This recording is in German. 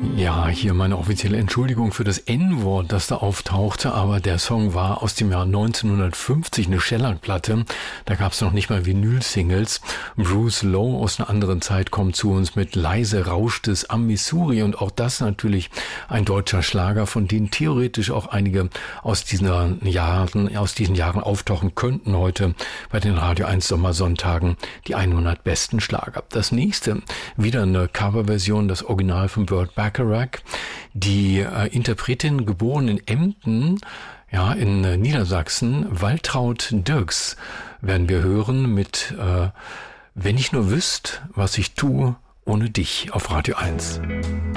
Ja, hier meine offizielle Entschuldigung für das N-Wort, das da auftauchte, aber der Song war aus dem Jahr 1950, eine Shellac-Platte. Da gab es noch nicht mal Vinyl-Singles. Bruce Lowe aus einer anderen Zeit kommt zu uns mit Leise rauscht es am Missouri und auch das natürlich ein deutscher Schlager, von denen theoretisch auch einige aus diesen Jahren auftauchen könnten heute bei den Radio 1 Sommersonntagen, die 100 besten Schlager. Das nächste, wieder eine Coverversion, das Original von Burt Bacharach. Die Interpretin, geboren in Emden, ja, in Niedersachsen, Waltraud Dirks, werden wir hören mit Wenn ich nur wüsst, was ich tue ohne dich auf Radio 1.